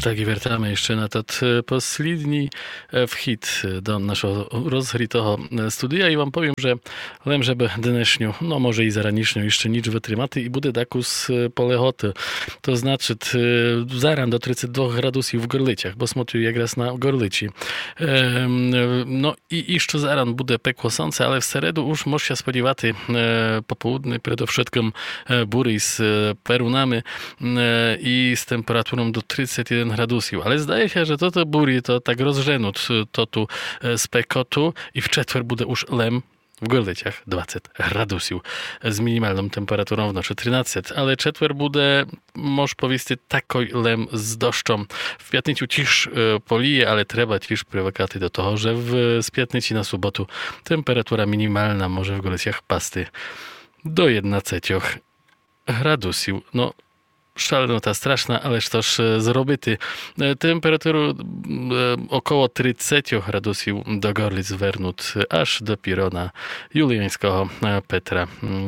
Tak i wracamy jeszcze na ten posledni wchід do naszego rozgrytого studia i wam powiem, że lem, żeby dnešnju, no może i zaranішню jeszcze ніч витримати і буде також полеготи. To znaczy zaran do 32 gradusów w Gorlicach, bo смотрю якраз na Gorlici. No i jeszcze zaran буде пекло сонце, але в середу już można się spodziewać popołudnie przede wszystkim bury z perunami i z temperaturą do 31 gradusów. Ale zdaje się, że to bury to tak rozżeną to tu spekotu i w czwartek będzie już lem w Gorlicach 20 gradusów z minimalną temperaturą w nocy 13, ale czwartek będzie, można powiedzieć, taki lem z deszczem. W piątnicu cisz polije, ale trzeba cisz prywakać do tego, że z piątnicy na sobotu temperatura minimalna może w Gorlicach pasty do 11 gradusów. No, szalnota straszna, ależ toż zrobity. Temperatury około 30 gradusów do Gorlic wernut, aż do Pirona, Juliańskiego, Petra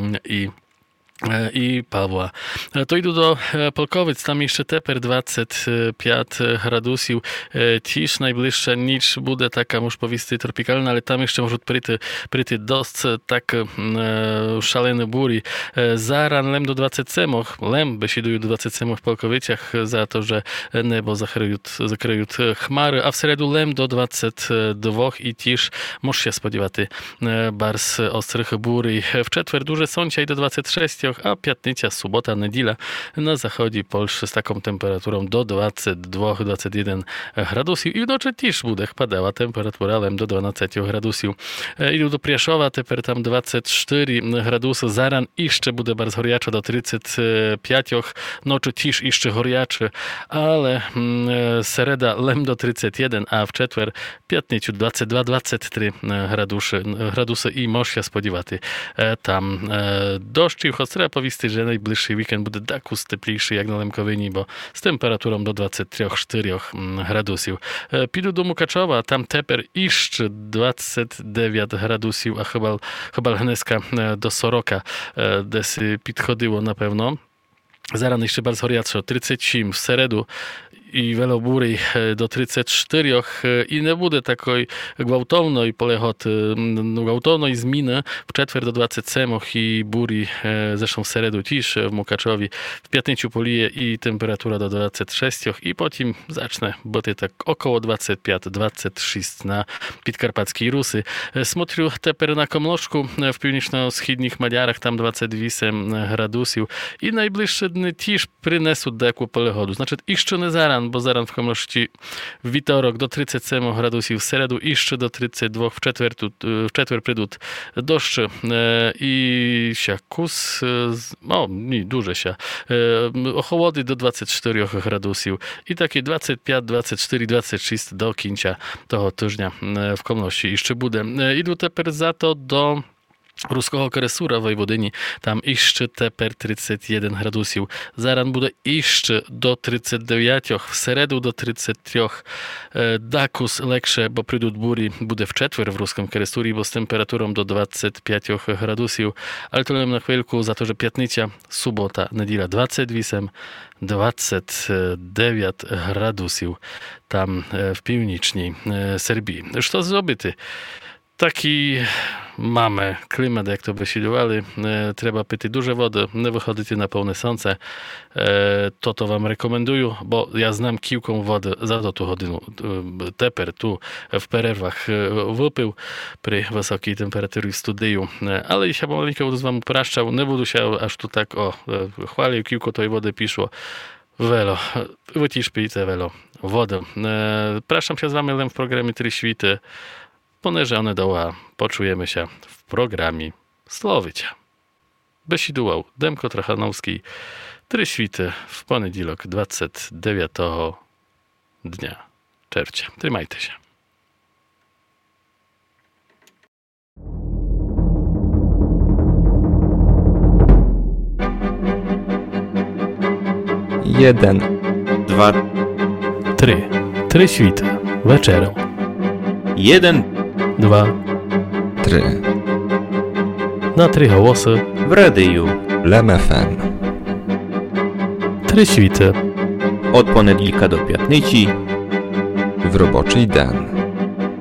i Pawła. To idę do Polkowic, tam jeszcze teper 25 gradusów. Cisz najbliższa nicz będzie taka, muszę powiedzieć, tropikalna, ale tam jeszcze może pryty dość tak szalene bury. Zaran lem do 27, lem besidują do 27 w Polkowicach za to, że niebo zakryją chmary, a w sredu lem do 22 i cisz może się spodziewać bardzo ostrych bury. W czwartek duże sącia i do 26, a piątnica, sobota, niedziela na zachodzie Polski z taką temperaturą do 22-21 gradusów i w nocy też będzie padała temperatura lem do 12 gradusów. Idą do Priaszowa, teper tam 24 gradusy, zaran jeszcze będzie bardzo gorяче do 35, nocy też jeszcze gorяче, ale sereda lem do 31, a w czwartek piątnicu 22-23 gradusy i można się spodziewać tam deszcz i trzeba powiedzieć, że najbliższy weekend będzie tak cieplejszy jak na Lemkowyni, bo z temperaturą do 23-4 gradusów. Pidu do Mukaczowa, tam teper jeszcze 29 gradusów, a chyba Hneska do Soroka desy podchodziło na pewno. Zaran jeszcze bardzo gorяче, 37 w seredu i welobury do 34 i nie będzie takiej gwałtownej polechoty, gwałtownej zmiany w czwartek do 27 i bury zresztą w seredu też w Mukaczowi w piątnicu polije i temperatura do 26 i potem zacznę, bo to tak około 25-26 na Podkarpackiej Rusy. Смотрю teper na Komloszku w północno-wschodnich Madziarach, tam 28 gradusów i najbliższe dni też przyniosą deku polechodu. Znaczy jeszcze nie zaran, bo zaran w Komloszci w wtorek do 37 gradusów, w seredu jeszcze do 32, w czwartek przyjdą deszcze i się kus, nie, duże się, ochłody do 24 gradusów i takie 25, 24, 26 do końca tego tygodnia w Komlości jeszcze буде. Idą teper za to do Ruskiego Kresura w Wojwodyni, tam jeszcze teper 31 gradusów. Zaran bude jeszcze do 39, w seredu do 33. Dakus leksze, bo przyjdą bury, bude w czwartek w Ruskim Kresurii, bo z temperaturą do 25 gradusów. Ale to na chwilkę za to, że piątnica, sobota, niedziela 28, 29 gradusów tam w północnej Serbii. Co zrobić? Taki mamy klimat, jak to by się działali. Trzeba pić dużo wody, nie wychodzić na pełne słońce. To wam rekomenduję, bo ja znam kilka wody, za to tu chodzę. Teper tu w przerwach wypił przy wysokiej temperaturze w studiu. Ale jeśli malinko z wam upraszczał, nie budu się aż tu tak chwalił, kilka tej wody piszło. Welo, wycisz pijcie welo, wodę. Praszam się z wami w programie 3 świty. Ponieważ one doła, poczujemy się w programie Slowicia. Besidułał Demko Trachanowski, 3 świty w poniedziałek 29 dnia czerwca. Trzymajcie się. Jeden, dwa, 3 świty wieczorem. 1, 2, 3. Na 3 głosy w radiu Lem FM. 3 świty От понеділька до п'ятниці. В робочий день.